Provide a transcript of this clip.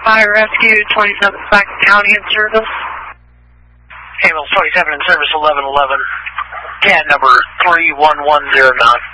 Fire Rescue 27 Sac County in service. Ambulance 27 in service 1111. CAD number 31109.